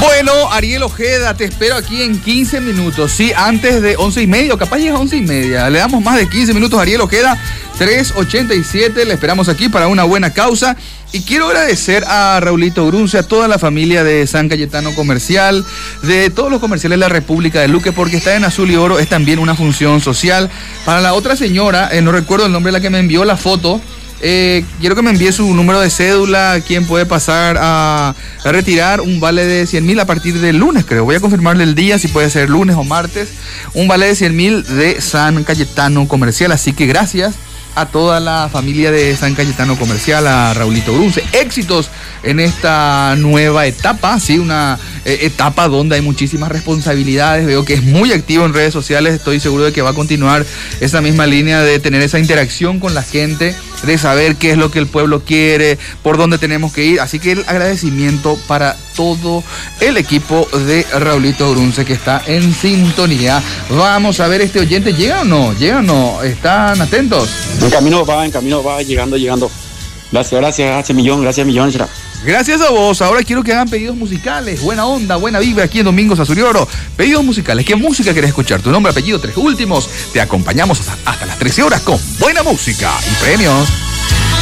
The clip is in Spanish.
Bueno, Ariel Ojeda, te espero aquí en 15 minutos, sí, antes de 11:30, capaz llega a 11:30. Le damos más de 15 minutos a Ariel Ojeda, 387, le esperamos aquí para una buena causa. Y quiero agradecer a Raulito Grunce, a toda la familia de San Cayetano Comercial, de todos los comerciales de la República de Luque, porque estar en Azul y Oro es también una función social. Para la otra señora, no recuerdo el nombre de la que me envió la foto, quiero que me envíe su número de cédula, quién puede pasar a retirar un vale de 100.000 a partir del lunes, creo. Voy a confirmarle el día, si puede ser lunes o martes. Un vale de 100.000 de San Cayetano Comercial, así que gracias a toda la familia de San Cayetano Comercial, a Raulito Grunce. Éxitos en esta nueva etapa, sí, una etapa donde hay muchísimas responsabilidades. Veo que es muy activo en redes sociales, estoy seguro de que va a continuar esa misma línea de tener esa interacción con la gente, de saber qué es lo que el pueblo quiere, por dónde tenemos que ir. Así que el agradecimiento para todo el equipo de Raulito Grunce que está en sintonía. Vamos a ver, este oyente, ¿llega o no? ¿Llega o no? ¿Están atentos? En camino va, llegando. Gracias, millón. Gracias a vos. Ahora quiero que hagan pedidos musicales. Buena onda, buena vibra aquí en Domingos Azul y Oro. Pedidos musicales. ¿Qué música querés escuchar? Tu nombre, apellido, 3 últimos. Te acompañamos hasta las 13 horas con buena música y premios.